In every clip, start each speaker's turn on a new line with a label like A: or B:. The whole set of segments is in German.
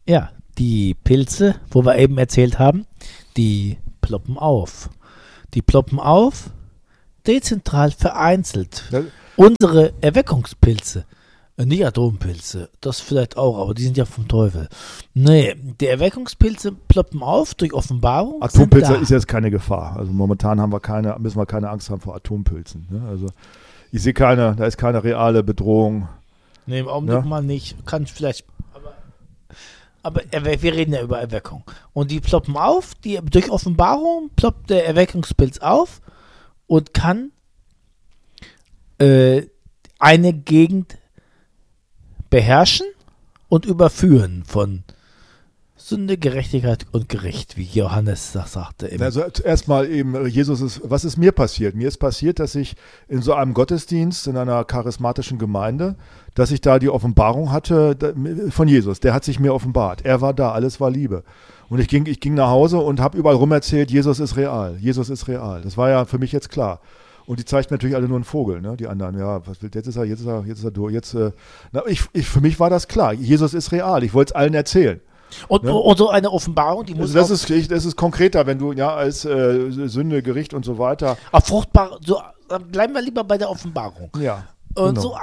A: Ja, die Pilze, wo wir eben erzählt haben, die ploppen auf. Die ploppen auf, dezentral vereinzelt.
B: Ja.
A: Unsere Erweckungspilze, nicht Atompilze, das vielleicht auch, aber die sind ja vom Teufel. Nee, die Erweckungspilze ploppen auf durch Offenbarung.
B: Atompilze ist jetzt keine Gefahr. Also momentan müssen wir keine Angst haben vor Atompilzen. Ne? Also ich sehe da ist keine reale Bedrohung.
A: Nee, im Augenblick mal nicht. Kann vielleicht, aber wir reden ja über Erweckung. Und die ploppen auf, durch Offenbarung ploppt der Erweckungspilz auf und kann eine Gegend beherrschen und überführen von Sünde, Gerechtigkeit und Gericht, wie Johannes das sagte.
B: Also erstmal eben, was ist mir passiert? Mir ist passiert, dass ich in so einem Gottesdienst, in einer charismatischen Gemeinde, dass ich da die Offenbarung hatte von Jesus. Der hat sich mir offenbart. Er war da, alles war Liebe. Und ich ging nach Hause und habe überall rum erzählt, Jesus ist real. Jesus ist real. Das war ja für mich jetzt klar. Und die zeigten natürlich alle nur einen Vogel, ne? Die anderen, ja, jetzt ist er durch. Für mich war das klar. Jesus ist real. Ich wollte es allen erzählen.
A: Und so eine Offenbarung, die muss
B: das ist konkreter, wenn du als Sünde, Gericht und so weiter.
A: Auf fruchtbar, bleiben wir lieber bei der Offenbarung.
B: Ja.
A: Und
B: genau.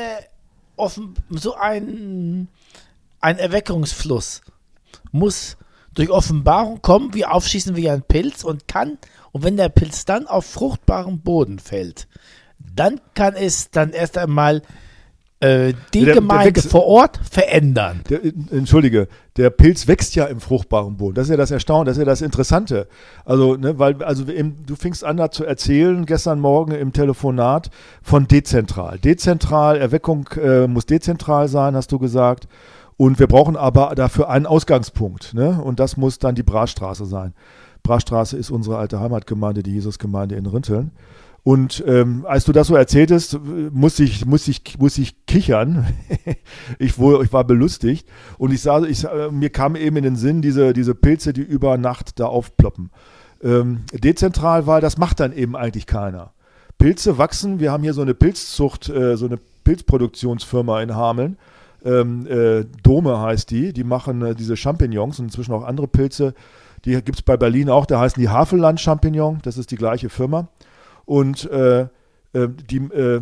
A: ein Erweckungsfluss muss durch Offenbarung kommen, aufschießen wie ein Pilz und wenn der Pilz dann auf fruchtbaren Boden fällt, dann kann es dann erst einmal die Gemeinde vor Ort verändern.
B: Der Pilz wächst ja im fruchtbaren Boden. Das ist ja das Erstaunliche, das ist ja das Interessante. Also, ne, du fingst an, da zu erzählen, gestern Morgen im Telefonat von dezentral. Erweckung muss dezentral sein, hast du gesagt. Und wir brauchen aber dafür einen Ausgangspunkt. Ne? Und das muss dann die Brachstraße sein. Brachstraße ist unsere alte Heimatgemeinde, die Jesusgemeinde in Rinteln. Und als du das so erzähltest, muss ich kichern. Ich war belustigt. Und mir kam eben in den Sinn, diese Pilze, die über Nacht da aufploppen. Dezentral, weil das macht dann eben eigentlich keiner. Pilze wachsen, wir haben hier so eine Pilzzucht, so eine Pilzproduktionsfirma in Hameln. Dome heißt die machen diese Champignons und inzwischen auch andere Pilze. Die gibt es bei Berlin auch, da heißen die Havelland-Champignon, das ist die gleiche Firma. Und die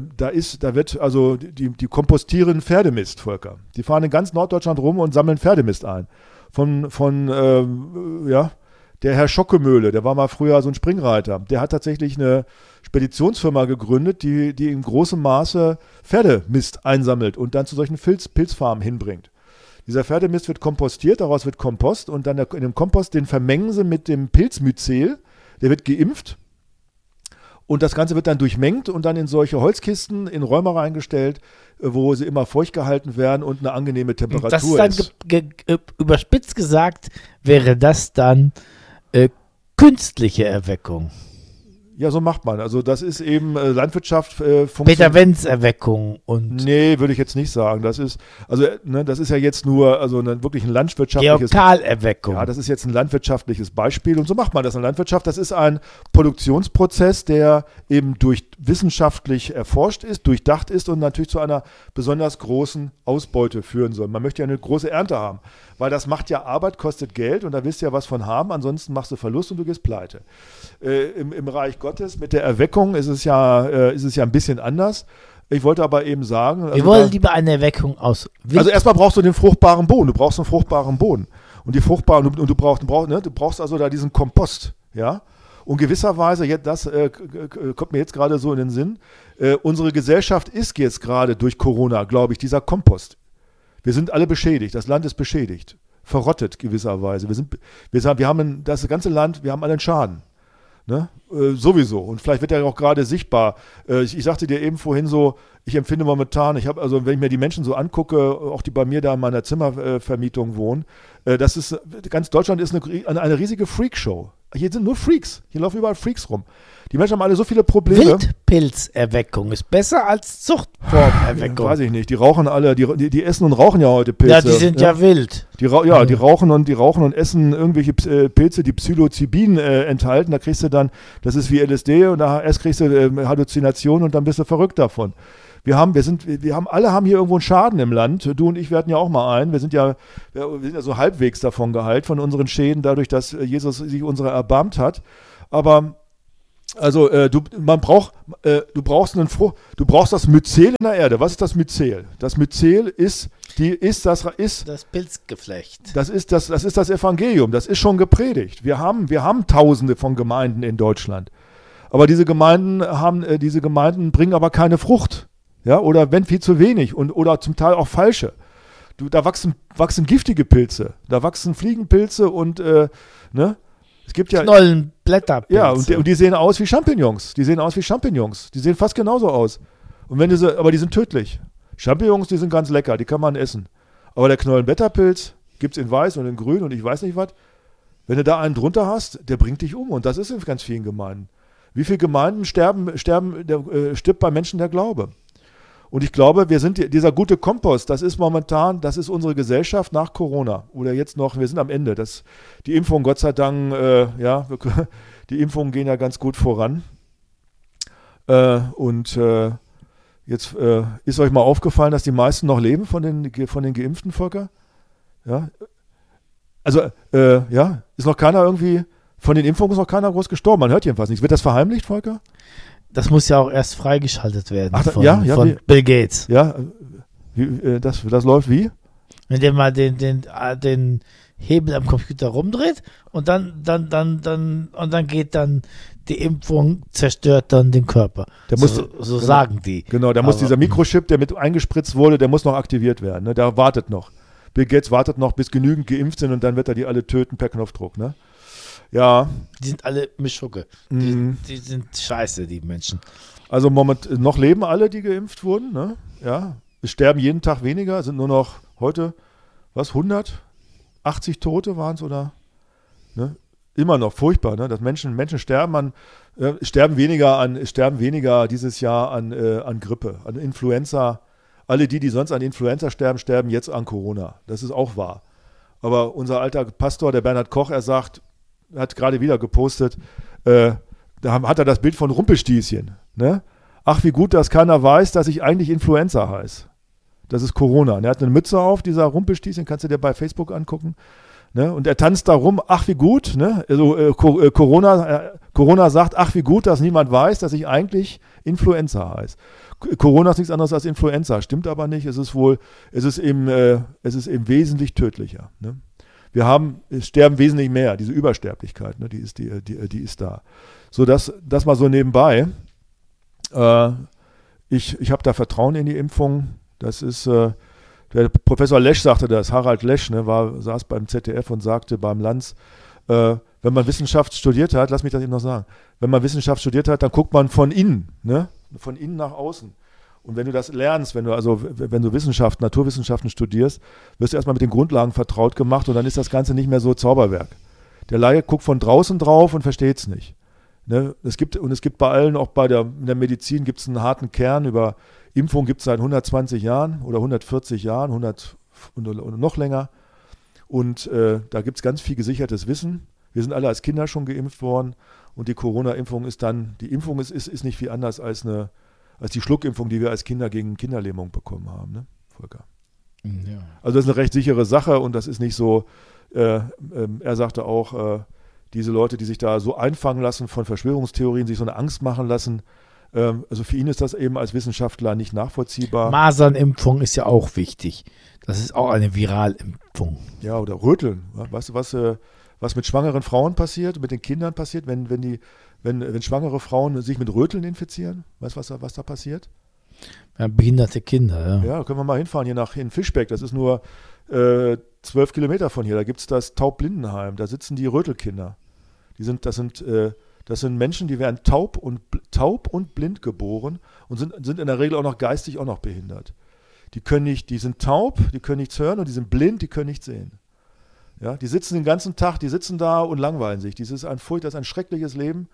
B: kompostieren Pferdemist, Volker. Die fahren in ganz Norddeutschland rum und sammeln Pferdemist ein. Der Herr Schockemöhle, der war mal früher so ein Springreiter. Der hat tatsächlich eine Speditionsfirma gegründet, die in großem Maße Pferdemist einsammelt und dann zu solchen Pilzfarmen hinbringt. Dieser Pferdemist wird kompostiert, daraus wird Kompost und dann in dem Kompost, den vermengen sie mit dem Pilzmyzel, der wird geimpft. Und das Ganze wird dann durchmengt und dann in solche Holzkisten in Räume reingestellt, wo sie immer feucht gehalten werden und eine angenehme Temperatur
A: das ist. Dann überspitzt gesagt, wäre das dann künstliche Erweckung.
B: Ja, so macht man. Also das ist eben Landwirtschaft
A: Peter Wenz Erweckung und.
B: Nee, würde ich jetzt nicht sagen. Das ist ja jetzt nur wirklich ein landwirtschaftliches.
A: Geokalerweckung.
B: Ja, das ist jetzt ein landwirtschaftliches Beispiel und so macht man das in der Landwirtschaft. Das ist ein Produktionsprozess, der eben wissenschaftlich erforscht ist, durchdacht ist und natürlich zu einer besonders großen Ausbeute führen soll. Man möchte ja eine große Ernte haben, weil das macht ja Arbeit, kostet Geld und da willst du ja was von haben, ansonsten machst du Verlust und du gehst pleite. Im Reich Gottes mit der Erweckung ist es ja ein bisschen anders. Ich wollte aber eben sagen...
A: Wir wollen lieber eine Erweckung aus Wild.
B: Also erstmal brauchst du den fruchtbaren Boden. Du brauchst einen fruchtbaren Boden. Und du brauchst also da diesen Kompost. Ja? Und gewisserweise, das kommt mir jetzt gerade so in den Sinn, unsere Gesellschaft ist jetzt gerade durch Corona, glaube ich, dieser Kompost. Wir sind alle beschädigt. Das Land ist beschädigt. Verrottet gewisserweise. Wir haben das ganze Land, wir haben alle einen Schaden. Ne? Sowieso. Und vielleicht wird er auch gerade sichtbar. Ich sagte dir eben vorhin so, ich empfinde momentan, wenn ich mir die Menschen so angucke, auch die bei mir da in meiner Zimmervermietung wohnen, ganz Deutschland ist eine riesige Freakshow. Hier sind nur Freaks. Hier laufen überall Freaks rum. Die Menschen haben alle so viele Probleme.
A: Wildpilzerweckung ist besser als Zuchtformerweckung.
B: Weiß ich nicht. Die rauchen alle, die essen und rauchen ja heute Pilze.
A: Ja, die sind ja wild.
B: Die rauchen und essen irgendwelche Pilze, die Psilocybin enthalten. Da kriegst du dann, das ist wie LSD und erst kriegst du Halluzinationen und dann bist du verrückt davon. Alle haben hier irgendwo einen Schaden im Land. Du und ich, wir hatten ja auch mal einen. Wir sind ja so halbwegs davon geheilt, von unseren Schäden, dadurch, dass Jesus sich unserer erbarmt hat. Aber also du brauchst das Myzel in der Erde. Was ist das Myzel? Das Myzel ist
A: das Pilzgeflecht.
B: Das ist das Evangelium. Das ist schon gepredigt. Wir haben Tausende von Gemeinden in Deutschland. Aber diese Gemeinden bringen aber keine Frucht. Ja, oder wenn viel zu wenig oder zum Teil auch falsche. Da wachsen giftige Pilze, da wachsen Fliegenpilze und ne? Es gibt ja
A: Knollen, Blätterpilze.
B: Ja, und die sehen aus wie Champignons. Die sehen fast genauso aus. Aber die sind tödlich. Champignons, die sind ganz lecker, die kann man essen. Aber der Knollenblätterpilz gibt es in weiß und in grün und ich weiß nicht was. Wenn du da einen drunter hast, der bringt dich um. Und das ist in ganz vielen Gemeinden. Wie viele Gemeinden stirbt bei Menschen der Glaube? Und ich glaube, dieser gute Kompost, das ist unsere Gesellschaft nach Corona. Oder jetzt noch, wir sind am Ende. Die Impfung, Gott sei Dank, die Impfungen gehen ja ganz gut voran. Jetzt ist euch mal aufgefallen, dass die meisten noch leben von den geimpften, Volker? Ja. Also, ist noch keiner irgendwie, von den Impfungen ist noch keiner groß gestorben. Man hört jedenfalls nichts. Wird das verheimlicht, Volker?
A: Das muss ja auch erst freigeschaltet werden
B: von
A: Bill Gates.
B: Ja, das läuft wie?
A: Wenn der mal den Hebel am Computer rumdreht und dann geht dann die Impfung, zerstört dann den Körper. So sagen die.
B: Genau, muss dieser Mikrochip, der mit eingespritzt wurde, der muss noch aktiviert werden. Ne? Der wartet noch. Bill Gates wartet noch, bis genügend geimpft sind und dann wird er die alle töten per Knopfdruck. Ne? Ja.
A: Die sind alle Mischugge. Die sind scheiße, die Menschen.
B: Also noch leben alle, die geimpft wurden. Ne? Ja. Es sterben jeden Tag weniger. Es sind nur noch heute, 180 Tote waren es oder? Ne? Immer noch furchtbar, ne? Dass Menschen sterben sterben weniger dieses Jahr an Grippe, an Influenza. Alle die sonst an Influenza sterben jetzt an Corona. Das ist auch wahr. Aber unser alter Pastor, der Bernhard Koch, hat gerade wieder gepostet, da hat er das Bild von Rumpelstilzchen. Ne? Ach, wie gut, dass keiner weiß, dass ich eigentlich Influenza heiße. Das ist Corona. Und er hat eine Mütze auf, dieser Rumpelstilzchen, kannst du dir bei Facebook angucken. Ne? Und er tanzt da rum, ach, wie gut. Ne? Also, Corona sagt, ach, wie gut, dass niemand weiß, dass ich eigentlich Influenza heiße. Corona ist nichts anderes als Influenza, stimmt aber nicht. Es ist eben wesentlich tödlicher. Ne? Es sterben wesentlich mehr, diese Übersterblichkeit, ne, die ist da. So, das mal so nebenbei. Ich habe da Vertrauen in die Impfung. Das ist, der Professor Lesch sagte das, Harald Lesch, ne, saß beim ZDF und sagte beim Lanz, wenn man Wissenschaft studiert hat, lass mich das eben noch sagen, wenn man Wissenschaft studiert hat, dann guckt man von innen, ne, von innen nach außen. Und wenn du das lernst, wenn du Naturwissenschaften studierst, wirst du erstmal mit den Grundlagen vertraut gemacht und dann ist das Ganze nicht mehr so Zauberwerk. Der Laie guckt von draußen drauf und versteht es nicht. Ne? Es gibt bei allen, auch in der Medizin gibt es einen harten Kern. Über Impfung gibt es seit 120 Jahren oder 140 Jahren, 100 und noch länger. Und da gibt es ganz viel gesichertes Wissen. Wir sind alle als Kinder schon geimpft worden und die Corona-Impfung ist nicht viel anders als die Schluckimpfung, die wir als Kinder gegen Kinderlähmung bekommen haben, ne, Volker? Ja. Also das ist eine recht sichere Sache und das ist nicht so, er sagte auch, diese Leute, die sich da so einfangen lassen von Verschwörungstheorien, sich so eine Angst machen lassen, also für ihn ist das eben als Wissenschaftler nicht nachvollziehbar.
A: Masernimpfung ist ja auch wichtig. Das ist auch eine Viralimpfung. Ja,
B: oder Röteln. Weißt du, was mit schwangeren Frauen passiert, mit den Kindern passiert, wenn schwangere Frauen sich mit Röteln infizieren? Weißt du, was da passiert?
A: Ja, behinderte Kinder, ja.
B: Ja, können wir mal hinfahren, in Fischbeck. Das ist nur 12 Kilometer von hier. Da gibt es das Taubblindenheim. Da sitzen die Rötelkinder. Das sind Menschen, die werden taub und blind geboren und sind in der Regel auch noch geistig auch noch behindert. Die sind taub, die können nichts hören und die sind blind, die können nichts sehen. Ja, die sitzen den ganzen Tag, die sitzen da und langweilen sich. Das ist ein schreckliches Leben.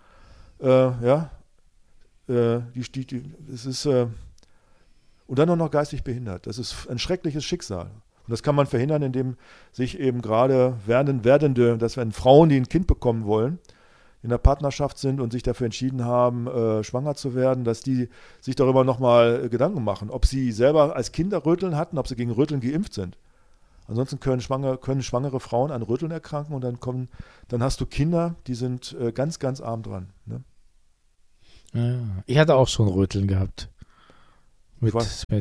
B: Und dann noch geistig behindert. Das ist ein schreckliches Schicksal. Und das kann man verhindern, indem sich eben gerade wenn Frauen, die ein Kind bekommen wollen, in der Partnerschaft sind und sich dafür entschieden haben, schwanger zu werden, dass die sich darüber nochmal Gedanken machen, ob sie selber als Kinder Röteln hatten, ob sie gegen Röteln geimpft sind. Ansonsten können schwangere Frauen an Röteln erkranken und dann hast du Kinder, die sind ganz, ganz arm dran. Ne?
A: Ja, ich hatte auch schon Röteln gehabt. Mit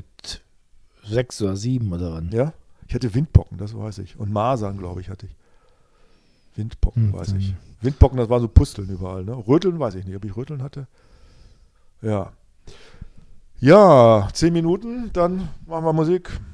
A: 6 oder 7 oder wann.
B: Ja, ich hatte Windpocken, das weiß ich. Und Masern, glaube ich, hatte ich. Windpocken, weiß ich. Windpocken, das waren so Pusteln überall. Ne? Röteln weiß ich nicht, ob ich Röteln hatte. Ja. Ja, 10 Minuten, dann machen wir Musik.